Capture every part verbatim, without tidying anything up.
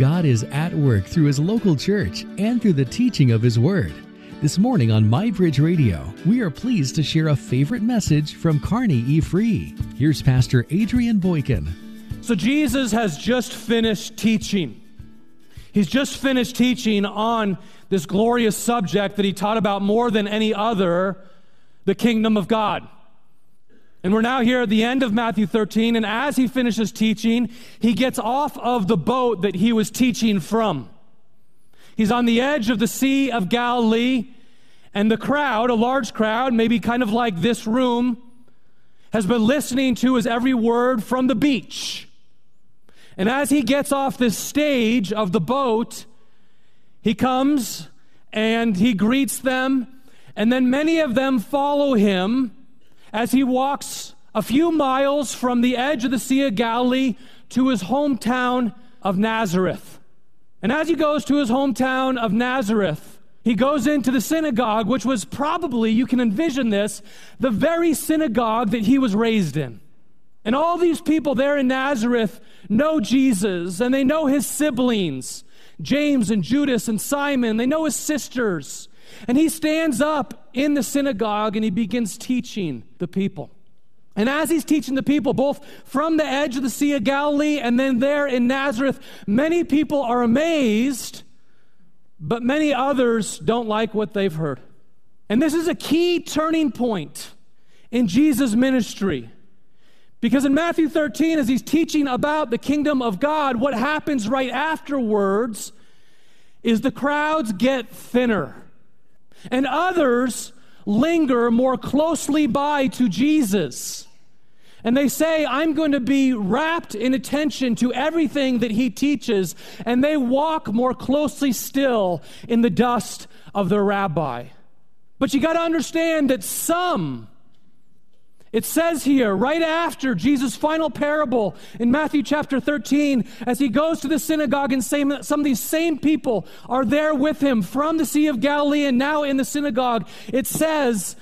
God is at work through His local church and through the teaching of His Word. This morning on MyBridge Radio, we are pleased to share a favorite message from Kearney E. Free. Here's Pastor Adrian Boykin. So Jesus has just finished teaching. He's just finished teaching on this glorious subject that He taught about more than any other, the kingdom of God. And we're now here at the end of Matthew thirteen, and as He finishes teaching, He gets off of the boat that He was teaching from. He's on the edge of the Sea of Galilee, and the crowd, a large crowd, maybe kind of like this room, has been listening to His every word from the beach. And as He gets off this stage of the boat, He comes and He greets them, and then many of them follow Him as He walks a few miles from the edge of the Sea of Galilee to His hometown of Nazareth. And as He goes to His hometown of Nazareth, He goes into the synagogue, which was probably, you can envision this, the very synagogue that He was raised in. And all these people there in Nazareth know Jesus, and they know His siblings, James and Judas and Simon. They know His sisters. And He stands up in the synagogue and He begins teaching the people. And as He's teaching the people, both from the edge of the Sea of Galilee and then there in Nazareth, many people are amazed, but many others don't like what they've heard. And this is a key turning point in Jesus' ministry. Because in Matthew thirteen, as He's teaching about the kingdom of God, what happens right afterwards is the crowds get thinner. And others linger more closely by to Jesus. And they say, I'm going to be wrapped in attention to everything that He teaches. And they walk more closely still in the dust of their rabbi. But you got to understand that some, it says here, right after Jesus' final parable in Matthew chapter thirteen, as He goes to the synagogue and same, some of these same people are there with Him from the Sea of Galilee and now in the synagogue, it says,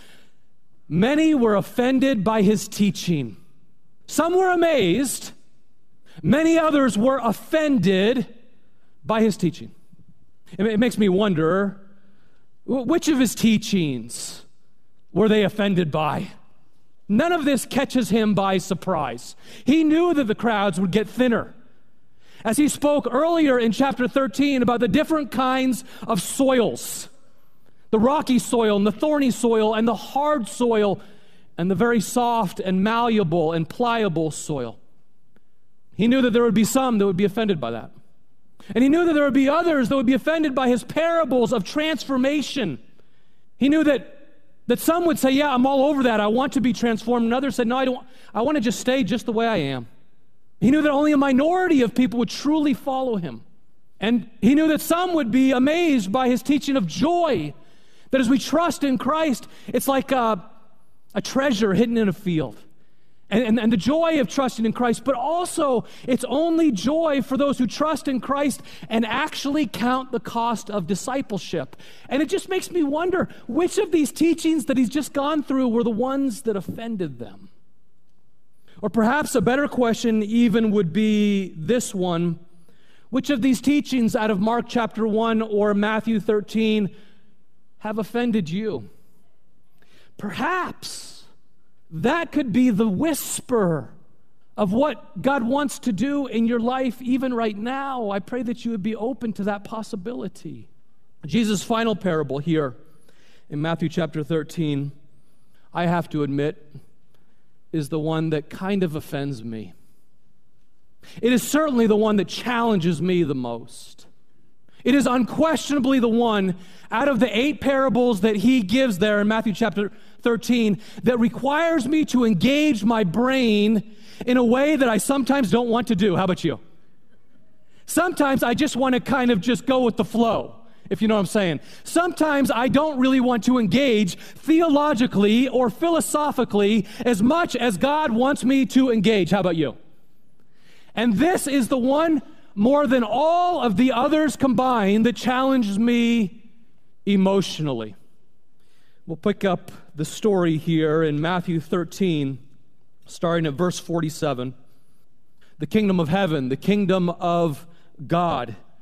many were offended by His teaching. Some were amazed, many others were offended by His teaching. It, it makes me wonder, which of His teachings were they offended by? None of this catches Him by surprise. He knew that the crowds would get thinner. As He spoke earlier in chapter thirteen about the different kinds of soils, the rocky soil and the thorny soil and the hard soil and the very soft and malleable and pliable soil. He knew that there would be some that would be offended by that. And He knew that there would be others that would be offended by His parables of transformation. He knew that That some would say, yeah, I'm all over that. I want to be transformed. And others said, no, I don't. I want to just stay just the way I am. He knew that only a minority of people would truly follow Him. And He knew that some would be amazed by His teaching of joy. That as we trust in Christ, it's like a, a treasure hidden in a field. And, and, and the joy of trusting in Christ, but also it's only joy for those who trust in Christ and actually count the cost of discipleship. And it just makes me wonder, which of these teachings that He's just gone through were the ones that offended them? Or perhaps a better question even would be this one: which of these teachings out of Mark chapter one or Matthew thirteen have offended you? Perhaps that could be the whisper of what God wants to do in your life even right now. I pray that you would be open to that possibility. Jesus' final parable here in Matthew chapter thirteen, I have to admit, is the one that kind of offends me. It is certainly the one that challenges me the most. It is unquestionably the one out of the eight parables that He gives there in Matthew chapter thirteen that requires me to engage my brain in a way that I sometimes don't want to do. How about you? Sometimes I just want to kind of just go with the flow, if you know what I'm saying. Sometimes I don't really want to engage theologically or philosophically as much as God wants me to engage. How about you? And this is the one more than all of the others combined that challenges me emotionally. We'll pick up the story here in Matthew thirteen, starting at verse forty-seven. The kingdom of heaven, the kingdom of God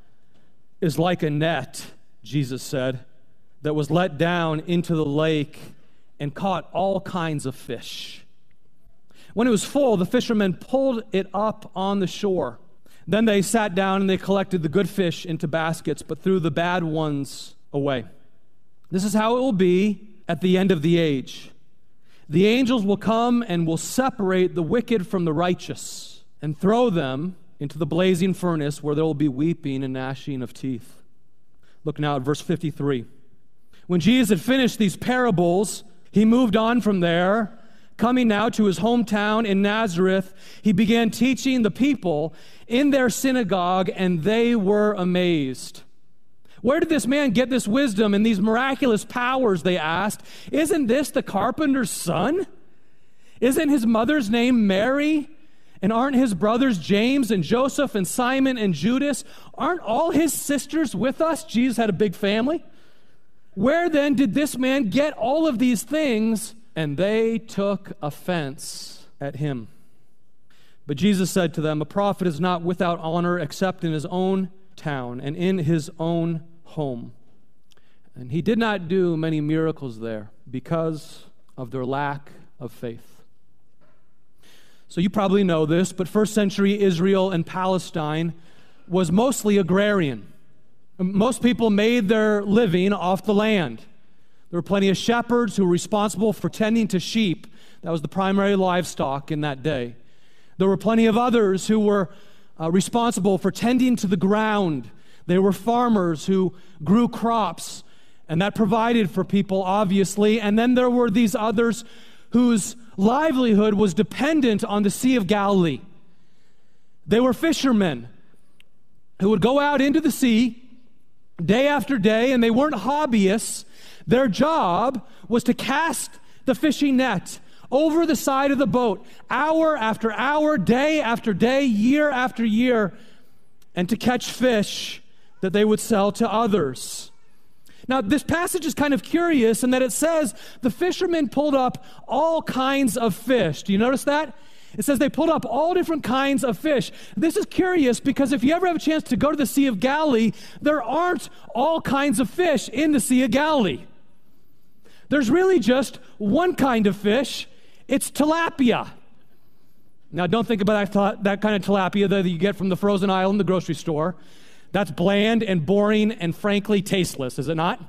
is like a net," Jesus said, "that was let down into the lake and caught all kinds of fish. When it was full, the fishermen pulled it up on the shore. Then they sat down and they collected the good fish into baskets, but threw the bad ones away. This is how it will be at the end of the age. The angels will come and will separate the wicked from the righteous and throw them into the blazing furnace where there will be weeping and gnashing of teeth." Look now at verse fifty-three. When Jesus had finished these parables, he moved on from there. Coming now to his hometown in Nazareth, he began teaching the people in their synagogue, and they were amazed. "Where did this man get this wisdom and these miraculous powers?" they asked. "Isn't this the carpenter's son? Isn't his mother's name Mary? And aren't his brothers James and Joseph and Simon and Judas? Aren't all his sisters with us?" Jesus had a big family. "Where then did this man get all of these things?" And they took offense at him. But Jesus said to them, "A prophet is not without honor except in his own town and in his own home." And he did not do many miracles there because of their lack of faith. So you probably know this, but first century Israel and Palestine was mostly agrarian. Most people made their living off the land. There were plenty of shepherds who were responsible for tending to sheep. That was the primary livestock in that day. There were plenty of others who were uh, responsible for tending to the ground. They were farmers who grew crops, and that provided for people, obviously. And then there were these others whose livelihood was dependent on the Sea of Galilee. They were fishermen who would go out into the sea day after day, and they weren't hobbyists. Their job was to cast the fishing net over the side of the boat, hour after hour, day after day, year after year, and to catch fish that they would sell to others. Now, this passage is kind of curious in that it says the fishermen pulled up all kinds of fish. Do you notice that? It says they pulled up all different kinds of fish. This is curious because if you ever have a chance to go to the Sea of Galilee, there aren't all kinds of fish in the Sea of Galilee. There's really just one kind of fish. It's tilapia. Now, don't think about that, that kind of tilapia that you get from the frozen aisle in the grocery store. That's bland and boring and frankly tasteless, is it not?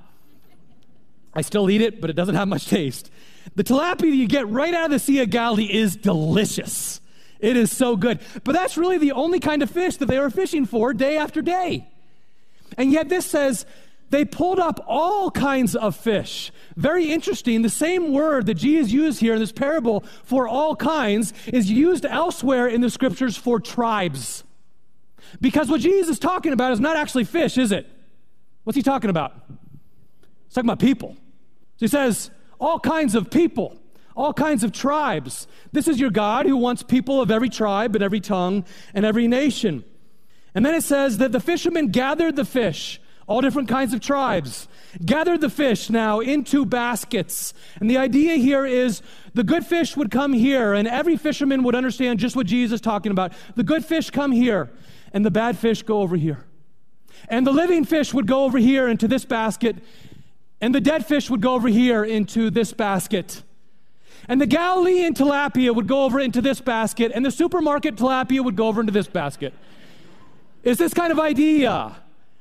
I still eat it, but it doesn't have much taste. The tilapia you get right out of the Sea of Galilee is delicious. It is so good. But that's really the only kind of fish that they were fishing for day after day. And yet this says they pulled up all kinds of fish. Very interesting. The same word that Jesus used here in this parable for all kinds is used elsewhere in the scriptures for tribes. Because what Jesus is talking about is not actually fish, is it? What's he talking about? He's talking about people. So he says, all kinds of people, all kinds of tribes. This is your God who wants people of every tribe and every tongue and every nation. And then it says that the fishermen gathered the fish, all different kinds of tribes, gathered the fish now into baskets. And the idea here is the good fish would come here, and every fisherman would understand just what Jesus is talking about. The good fish come here, and the bad fish go over here. And the living fish would go over here into this basket, and the dead fish would go over here into this basket. And the Galilean tilapia would go over into this basket, and the supermarket tilapia would go over into this basket. It's this kind of idea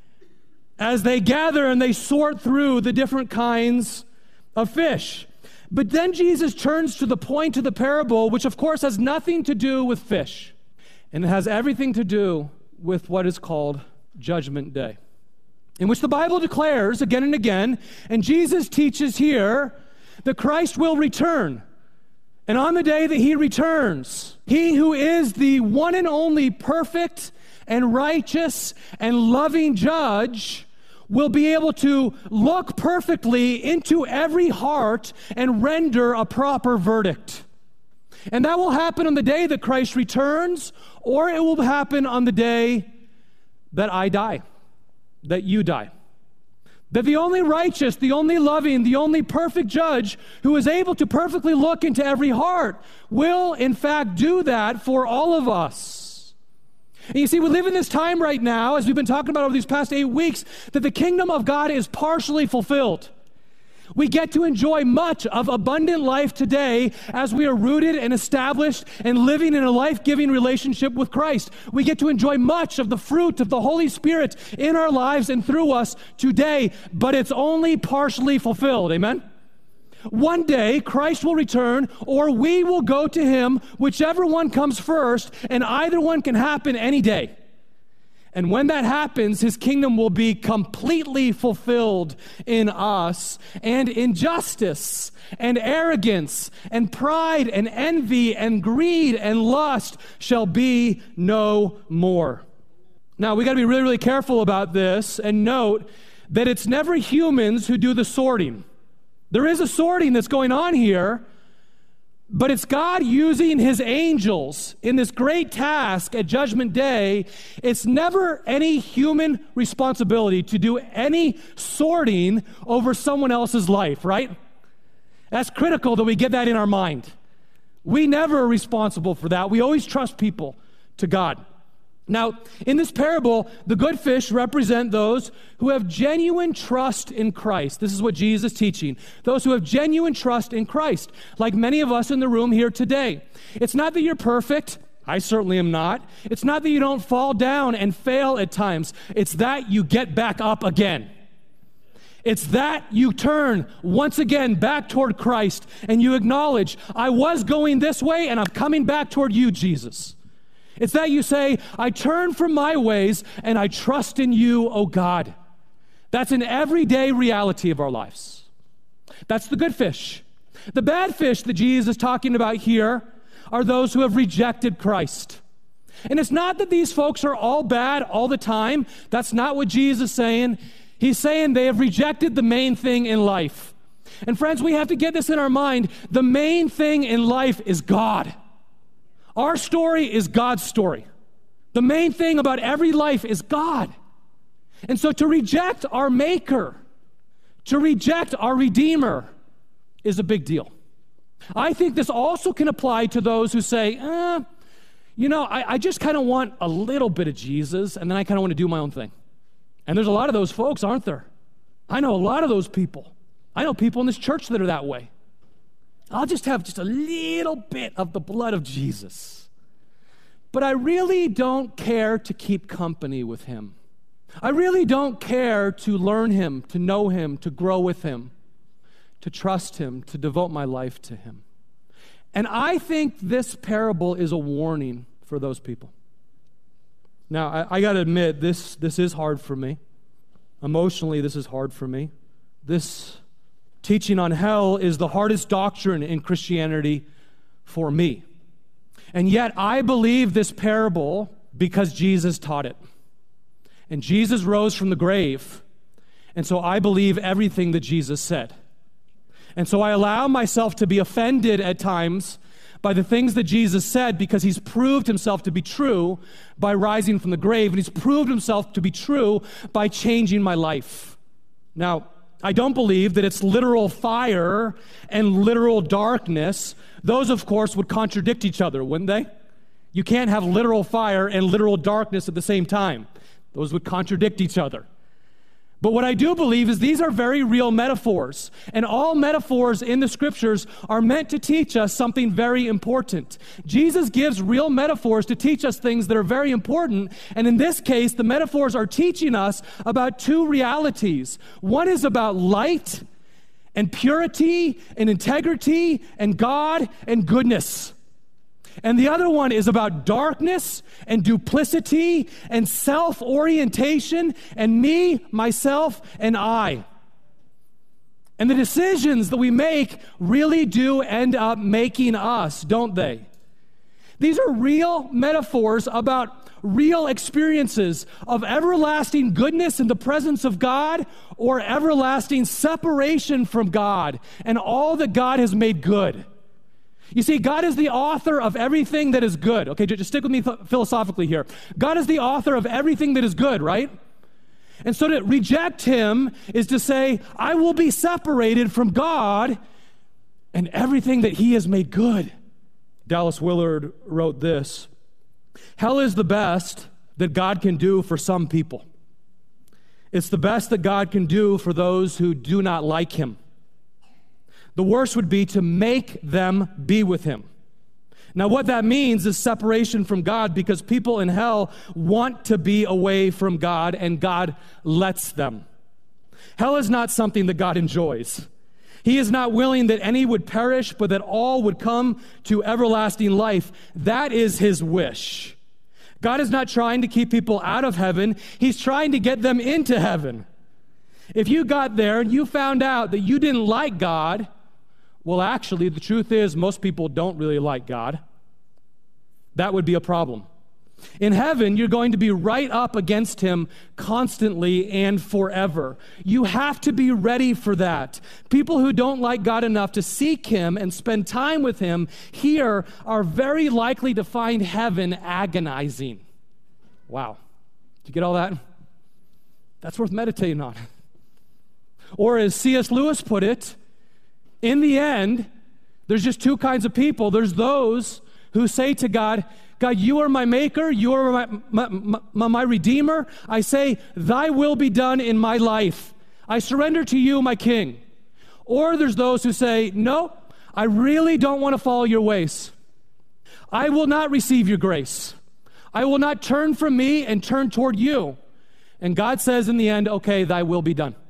as they gather and they sort through the different kinds of fish. But then Jesus turns to the point of the parable, which of course has nothing to do with fish, and it has everything to do with what is called Judgment Day, in which the Bible declares again and again, and Jesus teaches here, that Christ will return. And on the day that he returns, he who is the one and only perfect and righteous and loving judge will be able to look perfectly into every heart and render a proper verdict. And that will happen on the day that Christ returns, or it will happen on the day that I die, that you die. That the only righteous, the only loving, the only perfect judge who is able to perfectly look into every heart will, in fact, do that for all of us. And you see, we live in this time right now, as we've been talking about over these past eight weeks, that the kingdom of God is partially fulfilled. We get to enjoy much of abundant life today as we are rooted and established and living in a life-giving relationship with Christ. We get to enjoy much of the fruit of the Holy Spirit in our lives and through us today, but it's only partially fulfilled. Amen? One day, Christ will return, or we will go to him, whichever one comes first, and either one can happen any day. And when that happens, his kingdom will be completely fulfilled in us, and injustice and arrogance and pride and envy and greed and lust shall be no more. Now, we got to be really, really careful about this and note that it's never humans who do the sorting. There is a sorting that's going on here, but it's God using his angels in this great task at Judgment Day. It's never any human responsibility to do any sorting over someone else's life, right? That's critical that we get that in our mind. We never are responsible for that. We always trust people to God. Now, in this parable, the good fish represent those who have genuine trust in Christ. This is what Jesus is teaching. Those who have genuine trust in Christ, like many of us in the room here today. It's not that you're perfect. I certainly am not. It's not that you don't fall down and fail at times. It's that you get back up again. It's that you turn once again back toward Christ and you acknowledge, I was going this way and I'm coming back toward you, Jesus. It's that you say, I turn from my ways and I trust in you, oh God. That's an everyday reality of our lives. That's the good fish. The bad fish that Jesus is talking about here are those who have rejected Christ. And it's not that these folks are all bad all the time. That's not what Jesus is saying. He's saying they have rejected the main thing in life. And friends, we have to get this in our mind. The main thing in life is God. Our story is God's story. The main thing about every life is God. And so to reject our Maker, to reject our Redeemer is a big deal. I think this also can apply to those who say, eh, you know, I, I just kind of want a little bit of Jesus, and then I kind of want to do my own thing. And there's a lot of those folks, aren't there? I know a lot of those people. I know people in this church that are that way. I'll just have just a little bit of the blood of Jesus. But I really don't care to keep company with him. I really don't care to learn him, to know him, to grow with him, to trust him, to devote my life to him. And I think this parable is a warning for those people. Now, I, I got to admit, this, this is hard for me. Emotionally, this is hard for me. This teaching on hell is the hardest doctrine in Christianity for me. And yet I believe this parable because Jesus taught it. And Jesus rose from the grave. And so I believe everything that Jesus said. And so I allow myself to be offended at times by the things that Jesus said because he's proved himself to be true by rising from the grave. And he's proved himself to be true by changing my life. Now, I don't believe that it's literal fire and literal darkness. Those, of course, would contradict each other, wouldn't they? You can't have literal fire and literal darkness at the same time. Those would contradict each other. But what I do believe is these are very real metaphors. And all metaphors in the scriptures are meant to teach us something very important. Jesus gives real metaphors to teach us things that are very important. And in this case, the metaphors are teaching us about two realities. One is about light and purity and integrity and God and goodness. And the other one is about darkness and duplicity and self-orientation and me, myself, and I. And the decisions that we make really do end up making us, don't they? These are real metaphors about real experiences of everlasting goodness in the presence of God or everlasting separation from God and all that God has made good. You see, God is the author of everything that is good. Okay, just stick with me th- philosophically here. God is the author of everything that is good, right? And so to reject him is to say, I will be separated from God and everything that he has made good. Dallas Willard wrote this: hell is the best that God can do for some people. It's the best that God can do for those who do not like him. The worst would be to make them be with him. Now, what that means is separation from God, because people in hell want to be away from God, and God lets them. Hell is not something that God enjoys. He is not willing that any would perish, but that all would come to everlasting life. That is his wish. God is not trying to keep people out of heaven. He's trying to get them into heaven. If you got there and you found out that you didn't like God, well, actually, the truth is most people don't really like God. That would be a problem. In heaven, you're going to be right up against him constantly and forever. You have to be ready for that. People who don't like God enough to seek him and spend time with him here are very likely to find heaven agonizing. Wow. Did you get all that? That's worth meditating on. Or as C S Lewis put it, in the end, there's just two kinds of people. There's those who say to God, God, you are my maker, you are my, my, my, my redeemer. I say, thy will be done in my life. I surrender to you, my king. Or there's those who say, no, I really don't want to follow your ways. I will not receive your grace. I will not turn from me and turn toward you. And God says in the end, okay, thy will be done.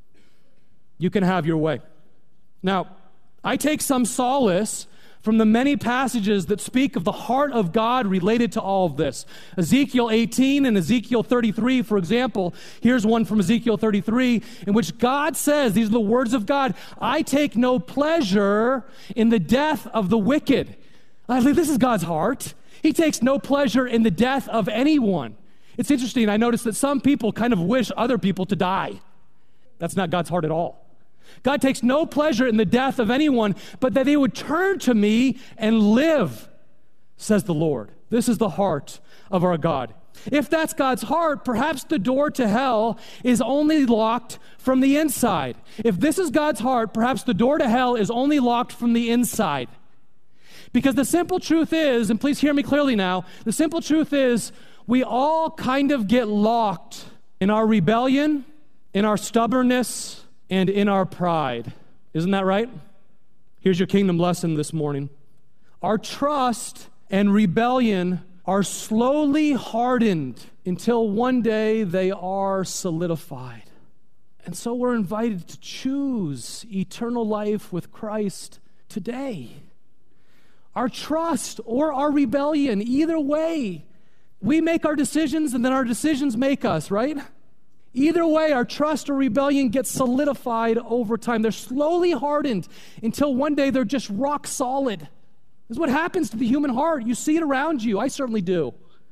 You can have your way. Now, I take some solace from the many passages that speak of the heart of God related to all of this. Ezekiel eighteen and Ezekiel thirty-three, for example. Here's one from Ezekiel thirty-three, in which God says, these are the words of God, I take no pleasure in the death of the wicked. I think this is God's heart. He takes no pleasure in the death of anyone. It's interesting, I notice that some people kind of wish other people to die. That's not God's heart at all. God takes no pleasure in the death of anyone, but that they would turn to me and live, says the Lord. This is the heart of our God. If that's God's heart, perhaps the door to hell is only locked from the inside. If this is God's heart, perhaps the door to hell is only locked from the inside. Because the simple truth is, and please hear me clearly now, the simple truth is we all kind of get locked in our rebellion, in our stubbornness, and in our pride. Isn't that right? Here's your kingdom lesson this morning. Our trust and rebellion are slowly hardened until one day they are solidified. And so we're invited to choose eternal life with Christ today. Our trust or our rebellion, either way, we make our decisions and then our decisions make us, right? Either way, our trust or rebellion gets solidified over time. They're slowly hardened until one day they're just rock solid. This is what happens to the human heart. You see it around you. I certainly do.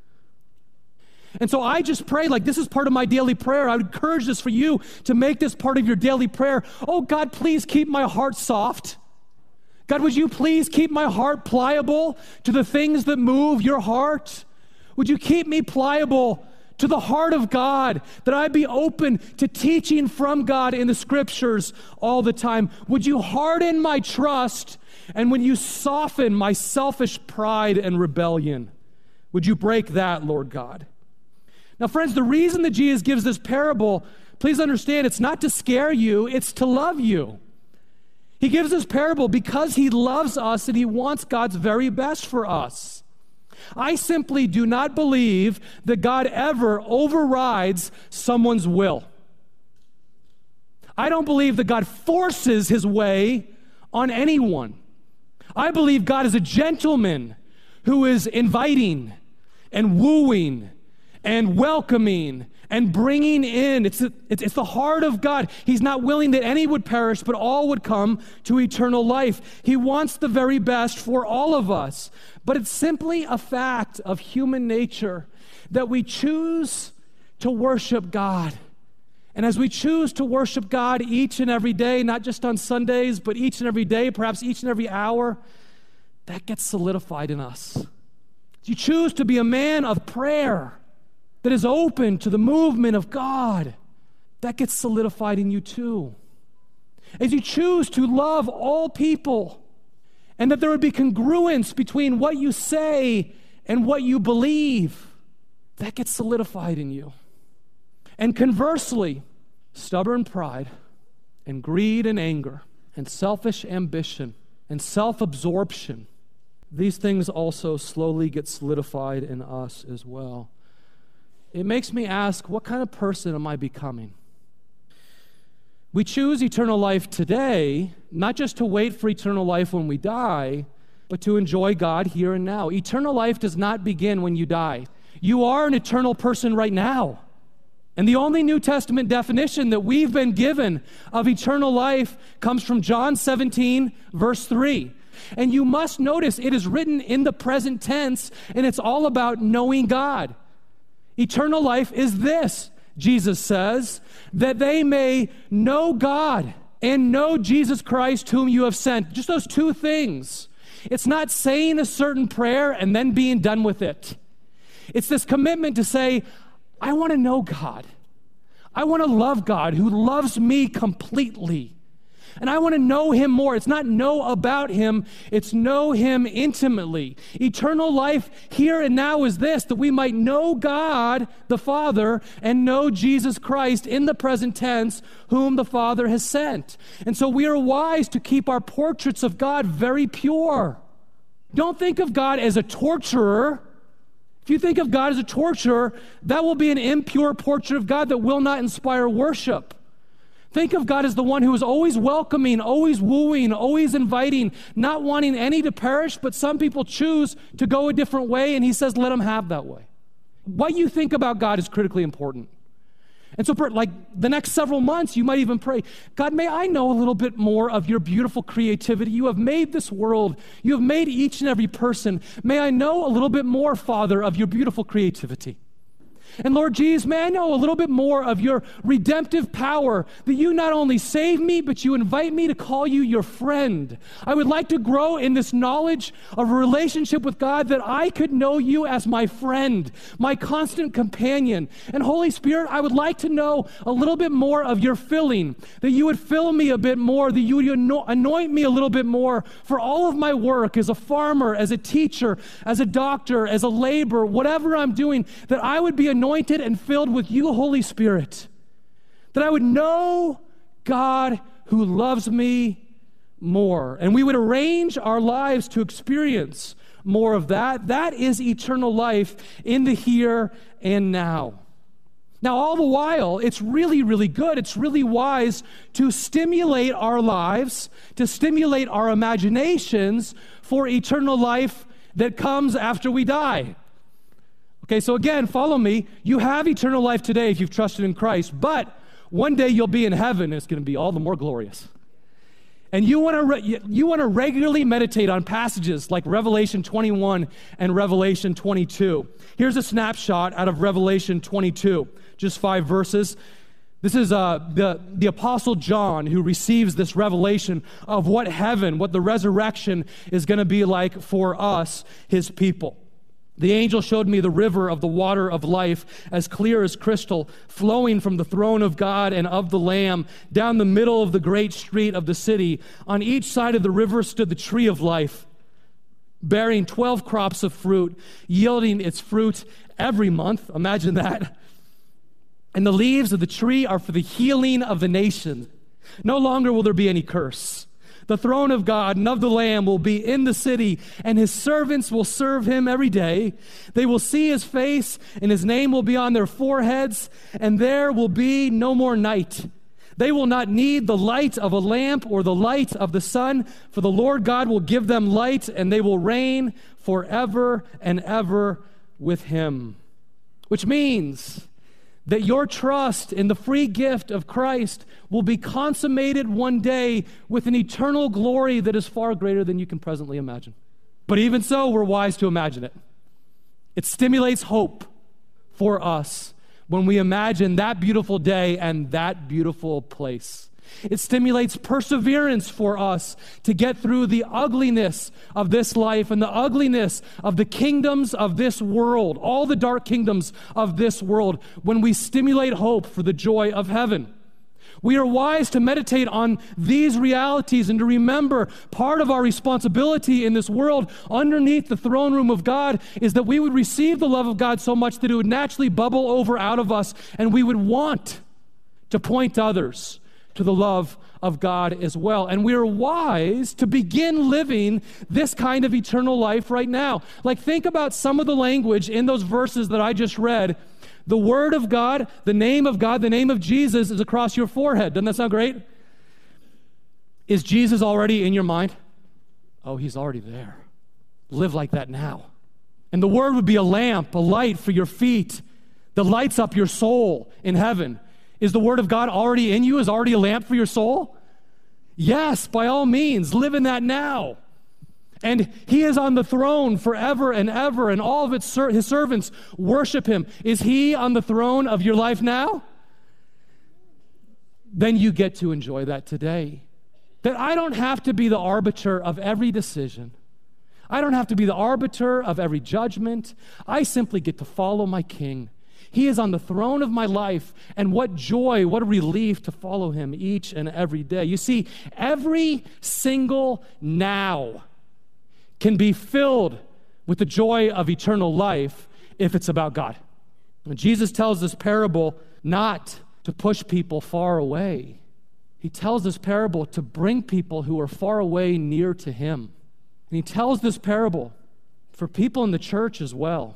And so I just pray, like this is part of my daily prayer. I would encourage this for you to make this part of your daily prayer. Oh God, please keep my heart soft. God, would you please keep my heart pliable to the things that move your heart? Would you keep me pliable to the heart of God, that I be open to teaching from God in the scriptures all the time? Would you harden my trust, and when you soften my selfish pride and rebellion, would you break that, Lord God? Now, friends, the reason that Jesus gives this parable, please understand, it's not to scare you, it's to love you. He gives this parable because he loves us and he wants God's very best for us. I simply do not believe that God ever overrides someone's will. I don't believe that God forces his way on anyone. I believe God is a gentleman who is inviting and wooing and welcoming and bringing in. It's, a, it's, it's the heart of God. He's not willing that any would perish, but all would come to eternal life. He wants the very best for all of us. But it's simply a fact of human nature that we choose to worship God. And as we choose to worship God each and every day, not just on Sundays, but each and every day, perhaps each and every hour, that gets solidified in us. You choose to be a man of prayer that is open to the movement of God, that gets solidified in you too. As you choose to love all people, and that there would be congruence between what you say and what you believe, that gets solidified in you. And conversely, stubborn pride and greed and anger and selfish ambition and self-absorption, these things also slowly get solidified in us as well. It makes me ask, what kind of person am I becoming? We choose eternal life today, not just to wait for eternal life when we die, but to enjoy God here and now. Eternal life does not begin when you die. You are an eternal person right now. And the only New Testament definition that we've been given of eternal life comes from John seventeen, verse three. And you must notice it is written in the present tense, and it's all about knowing God. Eternal life is this, Jesus says, that they may know God and know Jesus Christ whom you have sent. Just those two things. It's not saying a certain prayer and then being done with it. It's this commitment to say, I want to know God. I want to love God who loves me completely. And I want to know him more. It's not know about him, it's know him intimately. Eternal life here and now is this, that we might know God the Father and know Jesus Christ in the present tense, whom the Father has sent. And so we are wise to keep our portraits of God very pure. Don't think of God as a torturer. If you think of God as a torturer, that will be an impure portrait of God that will not inspire worship. Think of God as the one who is always welcoming, always wooing, always inviting, not wanting any to perish, but some people choose to go a different way, and he says, let them have that way. What you think about God is critically important. And so for like the next several months, you might even pray, God, may I know a little bit more of your beautiful creativity. You have made this world. You have made each and every person. May I know a little bit more, Father, of your beautiful creativity. And Lord Jesus, may I know a little bit more of your redemptive power, that you not only save me, but you invite me to call you your friend. I would like to grow in this knowledge of a relationship with God, that I could know you as my friend, my constant companion. And Holy Spirit, I would like to know a little bit more of your filling, that you would fill me a bit more, that you would anoint me a little bit more for all of my work as a farmer, as a teacher, as a doctor, as a laborer, whatever I'm doing, that I would be anointed anointed and filled with you, Holy Spirit, that I would know God who loves me more. And we would arrange our lives to experience more of that. That is eternal life in the here and now. Now, all the while, it's really, really good. It's really wise to stimulate our lives, to stimulate our imaginations for eternal life that comes after we die. Okay, so again, follow me. You have eternal life today if you've trusted in Christ, but one day you'll be in heaven, and it's going to be all the more glorious. And you want to re- you want to regularly meditate on passages like Revelation twenty-one and Revelation twenty-two. Here's a snapshot out of Revelation twenty-two, just five verses. This is uh, the, the Apostle John who receives this revelation of what heaven, what the resurrection is going to be like for us, his people. The angel showed me the river of the water of life, as clear as crystal, flowing from the throne of God and of the Lamb down the middle of the great street of the city. On each side of the river stood the tree of life, bearing twelve crops of fruit, yielding its fruit every month. Imagine that. And the leaves of the tree are for the healing of the nations. No longer will there be any curse. The throne of God and of the Lamb will be in the city, and his servants will serve him every day. They will see his face, and his name will be on their foreheads, and there will be no more night. They will not need the light of a lamp or the light of the sun, for the Lord God will give them light, and they will reign forever and ever with him. Which means that your trust in the free gift of Christ will be consummated one day with an eternal glory that is far greater than you can presently imagine. But even so, we're wise to imagine it. It stimulates hope for us when we imagine that beautiful day and that beautiful place. It stimulates perseverance for us to get through the ugliness of this life and the ugliness of the kingdoms of this world, all the dark kingdoms of this world, when we stimulate hope for the joy of heaven. We are wise to meditate on these realities and to remember part of our responsibility in this world underneath the throne room of God is that we would receive the love of God so much that it would naturally bubble over out of us, and we would want to point others to the love of God as well. And we are wise to begin living this kind of eternal life right now. Like, think about some of the language in those verses that I just read. The Word of God, the name of God, the name of Jesus is across your forehead. Doesn't that sound great? Is Jesus already in your mind? Oh, he's already there. Live like that now. And the Word would be a lamp, a light for your feet that lights up your soul in heaven. Is the Word of God already in you? Is already a lamp for your soul? Yes, by all means, live in that now. And he is on the throne forever and ever, and all of its, his servants worship him. Is he on the throne of your life now? Then you get to enjoy that today. That I don't have to be the arbiter of every decision. I don't have to be the arbiter of every judgment. I simply get to follow my King. He is on the throne of my life, and what joy, what a relief to follow him each and every day. You see, every single now can be filled with the joy of eternal life if it's about God. And Jesus tells this parable not to push people far away. He tells this parable to bring people who are far away near to him. And he tells this parable for people in the church as well.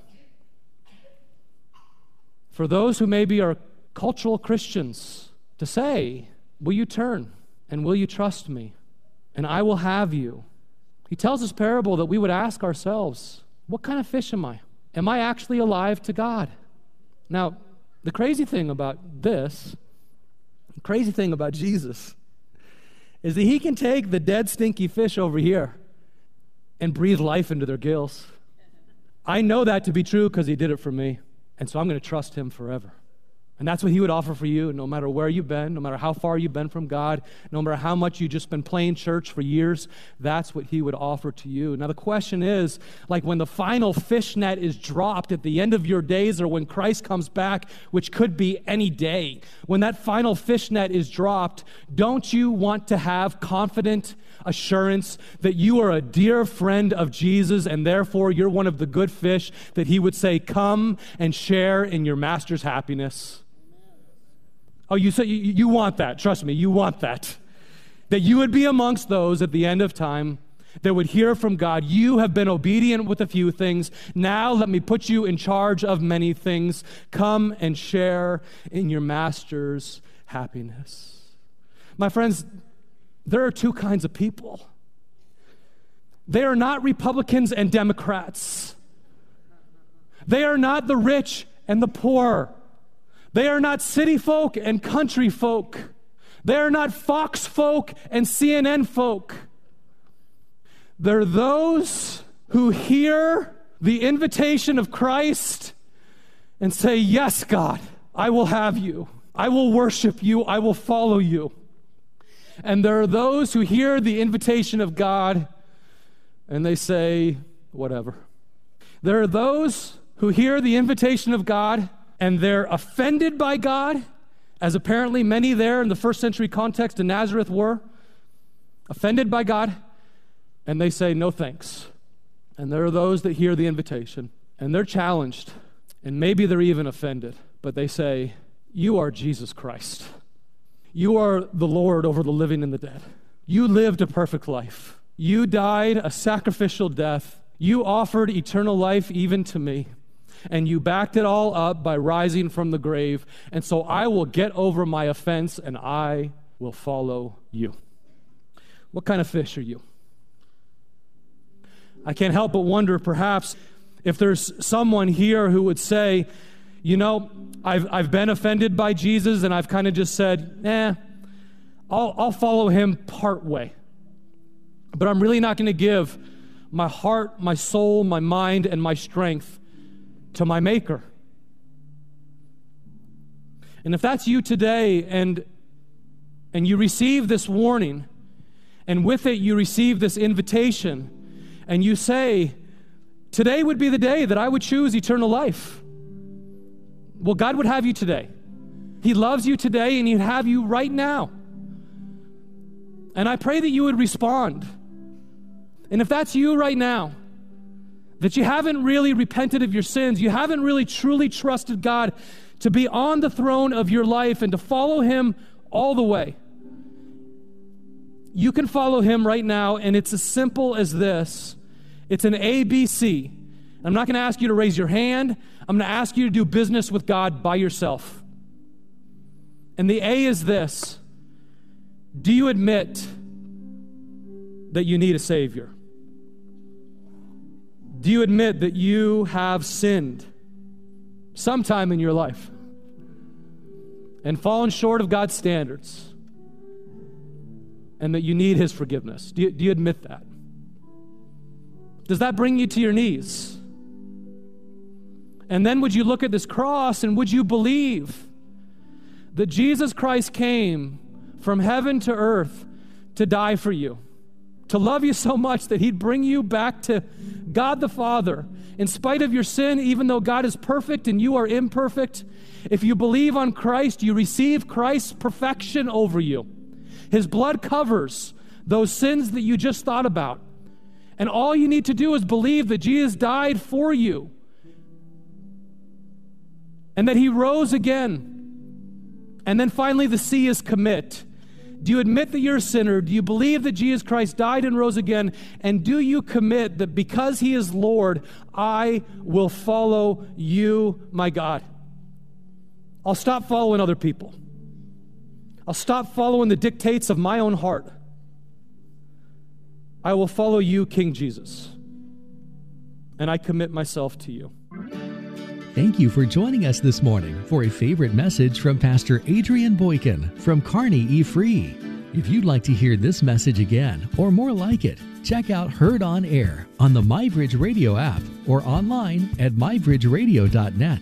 For those who maybe are cultural Christians, to say, will you turn and will you trust me? And I will have you. He tells this parable that we would ask ourselves, what kind of fish am I? Am I actually alive to God? Now, the crazy thing about this, the crazy thing about Jesus, is that he can take the dead, stinky fish over here and breathe life into their gills. I know that to be true because he did it for me, and so I'm going to trust him forever. And that's what he would offer for you, no matter where you've been, no matter how far you've been from God, no matter how much you've just been playing church for years, that's what he would offer to you. Now the question is, like when the final fish net is dropped at the end of your days, or when Christ comes back, which could be any day, when that final fish net is dropped, don't you want to have confident assurance that you are a dear friend of Jesus, and therefore you're one of the good fish that he would say, come and share in your master's happiness? Oh, you say you, you want that. Trust me, you want that. That you would be amongst those at the end of time that would hear from God, you have been obedient with a few things. Now let me put you in charge of many things. Come and share in your master's happiness. My friends, there are two kinds of people. They are not Republicans and Democrats. They are not the rich and the poor. They are not city folk and country folk. They are not Fox folk and C N N folk. They're those who hear the invitation of Christ and say, yes, God, I will have you. I will worship you. I will follow you. And there are those who hear the invitation of God and they say, whatever. There are those who hear the invitation of God and they're offended by God, as apparently many there in the first century context in Nazareth were, offended by God, and they say, no thanks. And there are those that hear the invitation, and they're challenged, and maybe they're even offended, but they say, you are Jesus Christ. You are the Lord over the living and the dead. You lived a perfect life. You died a sacrificial death. You offered eternal life even to me. And you backed it all up by rising from the grave. And so I will get over my offense and I will follow you. What kind of fish are you? I can't help but wonder perhaps if there's someone here who would say, you know, I've, I've been offended by Jesus and I've kind of just said, eh, I'll, I'll follow him part way. But I'm really not going to give my heart, my soul, my mind, and my strength to my Maker. And if that's you today and and you receive this warning and with it you receive this invitation and you say, today would be the day that I would choose eternal life. Well, God would have you today. He loves you today, and He'd have you right now. And I pray that you would respond. And if that's you right now, that you haven't really repented of your sins, you haven't really truly trusted God to be on the throne of your life and to follow Him all the way, you can follow Him right now, and it's as simple as this. It's an A B C. I'm not going to ask you to raise your hand. I'm going to ask you to do business with God by yourself. And the A is this. Do you admit that you need a Savior? Do you admit that you have sinned sometime in your life and fallen short of God's standards, and that you need His forgiveness? Do you, do you admit that? Does that bring you to your knees? And then would you look at this cross, and would you believe that Jesus Christ came from heaven to earth to die for you, to love you so much that He'd bring you back to God the Father in spite of your sin, even though God is perfect and you are imperfect? If you believe on Christ, you receive Christ's perfection over you. His blood covers those sins that you just thought about. And all you need to do is believe that Jesus died for you and that He rose again. And then finally, the C is commit. Do you admit that you're a sinner? Do you believe that Jesus Christ died and rose again? And do you commit that because He is Lord, I will follow you, my God? I'll stop following other people. I'll stop following the dictates of my own heart. I will follow you, King Jesus. And I commit myself to you. Thank you for joining us this morning for a favorite message from Pastor Adrian Boykin from Kearney E. Free. If you'd like to hear this message again or more like it, check out Heard on Air on the MyBridge Radio app or online at my bridge radio dot net.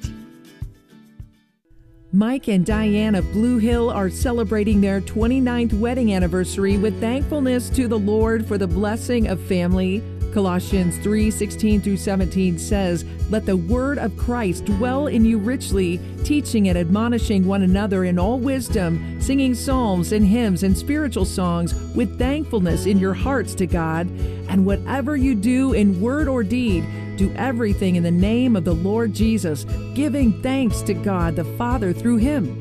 Mike and Diane of Blue Hill are celebrating their twenty-ninth wedding anniversary with thankfulness to the Lord for the blessing of family. Colossians three sixteen through seventeen says, "Let the word of Christ dwell in you richly, teaching and admonishing one another in all wisdom, singing psalms and hymns and spiritual songs with thankfulness in your hearts to God. And whatever you do in word or deed, do everything in the name of the Lord Jesus, giving thanks to God the Father through Him."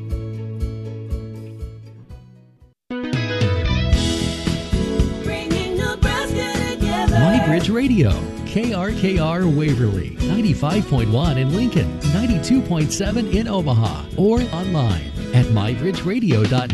MyBridge Radio, K R K R Waverly, ninety-five point one in Lincoln, ninety-two point seven in Omaha, or online at my bridge radio dot net.